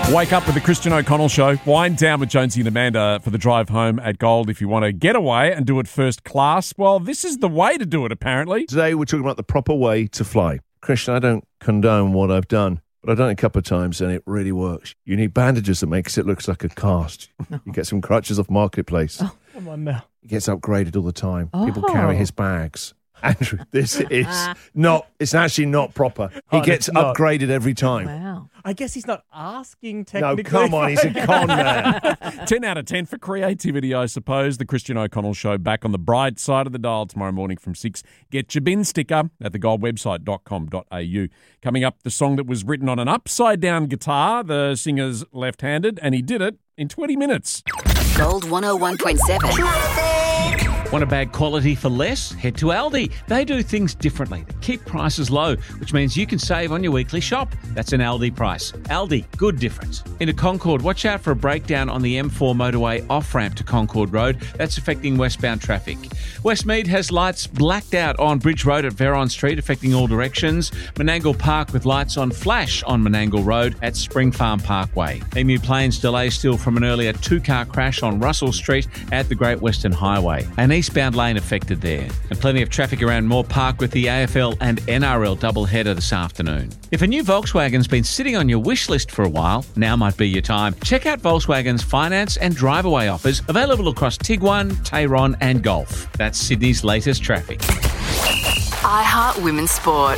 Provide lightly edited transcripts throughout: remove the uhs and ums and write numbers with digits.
Wake up with the Christian O'Connell Show. Wind down with Jonesy and Amanda for the drive home at Gold. If you want to get away and do it first class, well, this is the way to do it, apparently. Today we're talking about the proper way to fly. Christian, I don't condone what I've done, but I've done it a couple of times and it really works. You need bandages that makes it look like a cast. You get some crutches off Marketplace. Oh, come on now. He gets upgraded all the time. People carry his bags. Andrew, this is not, it's actually not proper. He gets upgraded every time. Wow. I guess he's not asking technically. No, come on, he's a con man. 10 out of 10 for creativity, I suppose. The Christian O'Connell Show back on the bright side of the dial tomorrow morning from 6. Get your bin sticker at thegoldwebsite.com.au. Coming up, the song that was written on an upside-down guitar. The singer's left-handed, and he did it in 20 minutes. Gold 101.7. Want a bag quality for less? Head to Aldi. They do things differently to keep prices low, which means you can save on your weekly shop. That's an Aldi price. Aldi, good difference. Into Concord, watch out for a breakdown on the M4 motorway off-ramp to Concord Road. That's affecting westbound traffic. Westmead has lights blacked out on Bridge Road at Veron Street, affecting all directions. Menangle Park with lights on flash on Menangle Road at Spring Farm Parkway. Emu Plains delay still from an earlier two-car crash on Russell Street at the Great Western Highway. An eastbound lane affected there. And plenty of traffic around Moore Park with the AFL and NRL doubleheader this afternoon. If a new Volkswagen's been sitting on your wish list for a while, now might be your time. Check out Volkswagen's finance and drive-away offers available across Tiguan, Tayron and Golf. That's Sydney's latest traffic. iHeart Women's Sport.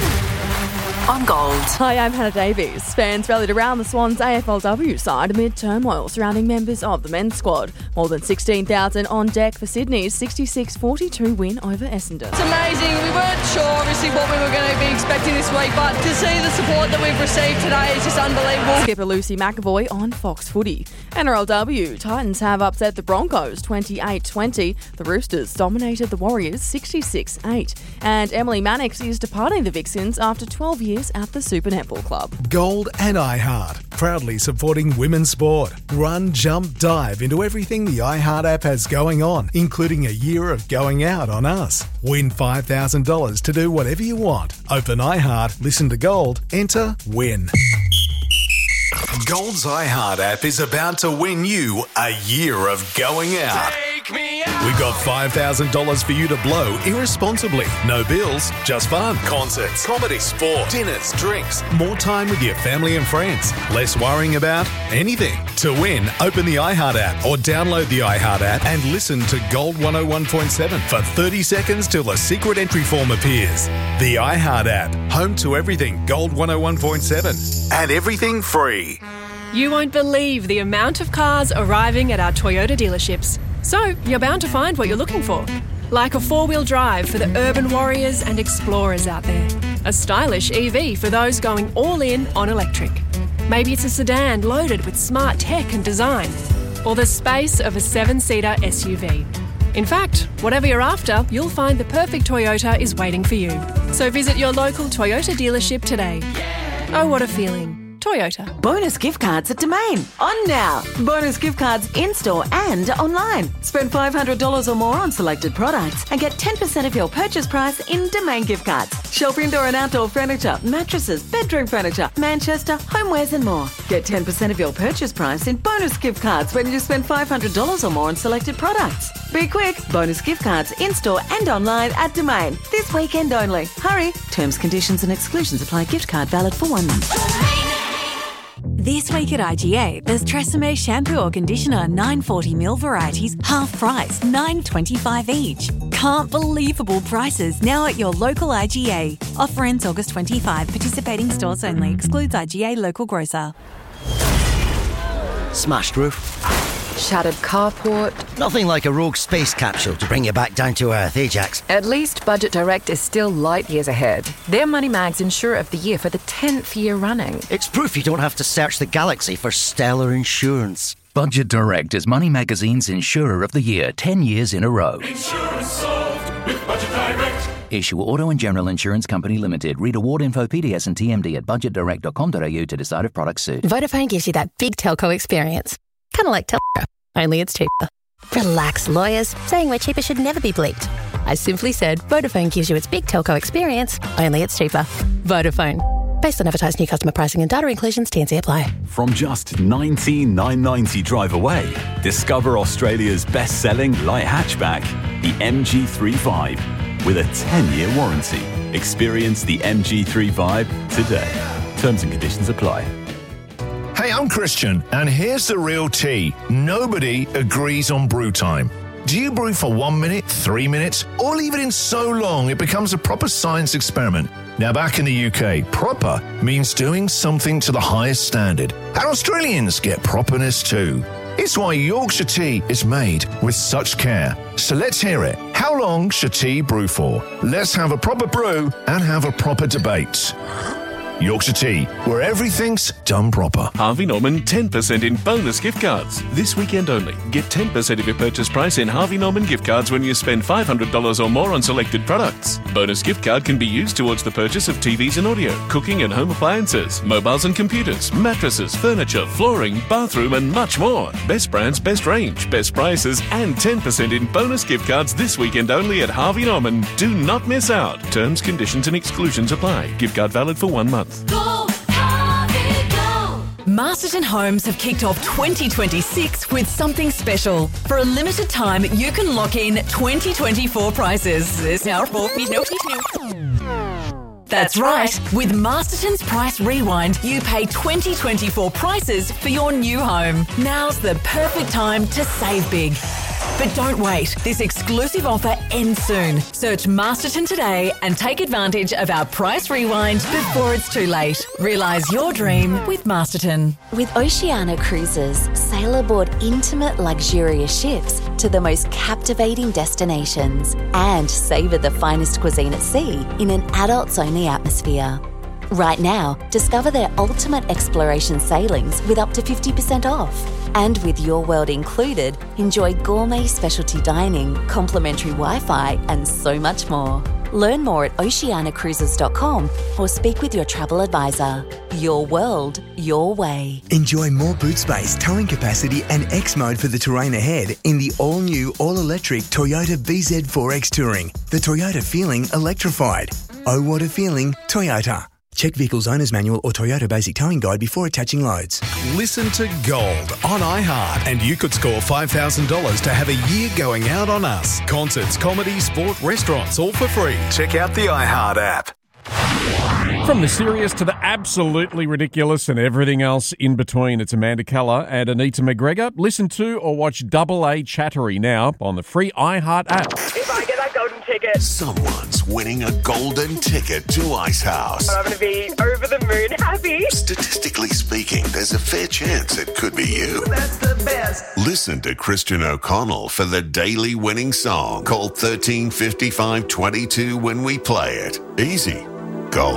On Gold. Hi, I'm Hannah Davies. Fans rallied around the Swans AFLW side amid turmoil surrounding members of the men's squad. More than 16,000 on deck for Sydney's 66-42 win over Essendon. It's amazing. We weren't sure, obviously, what we were going to be expecting this week, but to see the support that we've received today is just unbelievable. Skipper Lucy McAvoy on Fox Footy. NRLW, Titans have upset the Broncos 28-20. The Roosters dominated the Warriors 66-8. And Emily Mannix is departing the Vixens after 12 years at the Super Netball Club. Gold and iHeart, proudly supporting women's sport. Run, jump, dive into everything the iHeart app has going on, including a year of going out on us. Win $5,000 to do whatever you want. Open iHeart, listen to Gold, enter, win. Gold's iHeart app is about to win you a year of going out. We've got $5,000 for you to blow irresponsibly. No bills, just fun. Concerts, comedy, sport, dinners, drinks, more time with your family and friends. Less worrying about anything. To win, open the iHeart app or download the iHeart app and listen to Gold 101.7 for 30 seconds till a secret entry form appears. The iHeart app, home to everything Gold 101.7 and everything free. You won't believe the amount of cars arriving at our Toyota dealerships. So, you're bound to find what you're looking for. Like a four-wheel drive for the urban warriors and explorers out there. A stylish EV for those going all in on electric. Maybe it's a sedan loaded with smart tech and design. Or the space of a 7-seater SUV. In fact, whatever you're after, you'll find the perfect Toyota is waiting for you. So visit your local Toyota dealership today. Oh, what a feeling. Toyota. Bonus gift cards at Domain. On now. Bonus gift cards in-store and online. Spend $500 or more on selected products and get 10% of your purchase price in Domain gift cards. Shop indoor and outdoor furniture, mattresses, bedroom furniture, Manchester, homewares and more. Get 10% of your purchase price in bonus gift cards when you spend $500 or more on selected products. Be quick. Bonus gift cards in-store and online at Domain. This weekend only. Hurry. Terms, conditions and exclusions apply. Gift card valid for 1 month. This week at IGA, there's Tresemme shampoo or conditioner 940ml varieties, half price, $9.25 each. Can't believable prices now at your local IGA. Offer ends August 25. Participating stores only. Excludes IGA local grocer. Smashed roof. Shattered carport. Nothing like a rogue space capsule to bring you back down to earth, Ajax. At least Budget Direct is still light years ahead. They're Money Mag's Insurer of the Year for the 10th year running. It's proof you don't have to search the galaxy for stellar insurance. Budget Direct is Money Magazine's Insurer of the Year 10 years in a row. Insurance solved with Budget Direct. Issue Auto and General Insurance Company Limited. Read award info, PDS and TMD at budgetdirect.com.au to decide if products suit. Vodafone gives you that big telco experience. Kind of like Telco, only it's cheaper. Relax, lawyers. Saying we're cheaper should never be bleeped. I simply said Vodafone gives you its big telco experience, only it's cheaper. Vodafone. Based on advertised new customer pricing and data inclusions, T&C apply. From just $19,990 drive away, discover Australia's best-selling light hatchback, the MG3 with a 10-year warranty. Experience the MG3 today. Terms and conditions apply. Hey, I'm Christian, and here's the real tea. Nobody agrees on brew time. Do you brew for 1 minute, 3 minutes, or leave it in so long it becomes a proper science experiment? Now, back in the UK, proper means doing something to the highest standard. And Australians get properness too. It's why Yorkshire tea is made with such care. So let's hear it. How long should tea brew for? Let's have a proper brew and have a proper debate. Yorkshire Tea, where everything's done proper. Harvey Norman 10% in bonus gift cards. This weekend only. Get 10% of your purchase price in Harvey Norman gift cards when you spend $500 or more on selected products. Bonus gift card can be used towards the purchase of TVs and audio, cooking and home appliances, mobiles and computers, mattresses, furniture, flooring, bathroom and much more. Best brands, best range, best prices and 10% in bonus gift cards this weekend only at Harvey Norman. Do not miss out. Terms, conditions and exclusions apply. Gift card valid for 1 month. Go, Harvey, go! Masterton Homes have kicked off 2026 with something special. For a limited time, you can lock in 2024 prices. That's right. With Masterton's Price Rewind, you pay 2024 prices for your new home. Now's the perfect time to save big. But don't wait. This exclusive offer ends soon. Search Masterton today and take advantage of our Price Rewind before it's too late. Realise your dream with Masterton. With Oceania Cruises, sail aboard intimate, luxurious ships to the most captivating destinations and savour the finest cuisine at sea in an adults-only atmosphere. Right now, discover their ultimate exploration sailings with up to 50% off. And with Your World included, enjoy gourmet specialty dining, complimentary Wi-Fi, and so much more. Learn more at oceanacruises.com or speak with your travel advisor. Your world, your way. Enjoy more boot space, towing capacity and X mode for the terrain ahead in the all-new, all-electric Toyota BZ4X Touring. The Toyota feeling electrified. Oh, what a feeling, Toyota. Check vehicle's owner's manual or Toyota basic towing guide before attaching loads. Listen to Gold on iHeart and you could score $5,000 to have a year going out on us. Concerts, comedy, sport, restaurants, all for free. Check out the iHeart app. From the serious to the absolutely ridiculous and everything else in between, it's Amanda Keller and Anita McGregor. Listen to or watch Double A Chattery now on the free iHeart app. If I get that golden ticket, someone's winning a golden ticket to Ice House. I'm going to be over the moon happy. Statistically speaking, there's a fair chance it could be you. That's the best. Listen to Christian O'Connell for the daily winning song. Call 135522 when we play it. Easy. Gold.